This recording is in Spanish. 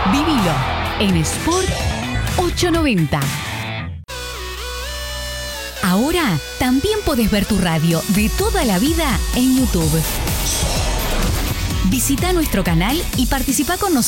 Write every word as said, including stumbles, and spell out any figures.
Vivilo en Sport ochocientos noventa. Ahora también podés ver tu radio de toda la vida en YouTube. Visita nuestro canal y participa con nosotros.